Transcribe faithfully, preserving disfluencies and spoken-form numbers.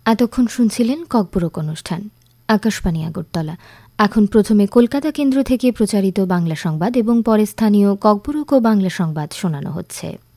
এতক্ষণ শুনছিলেন ককবরক অনুষ্ঠান। আকাশবাণী আগরতলা। এখন প্রথমে কলকাতা কেন্দ্র থেকে প্রচারিত বাংলা সংবাদ এবং পরে স্থানীয় ককবরক ও বাংলা সংবাদ শোনানো হচ্ছে।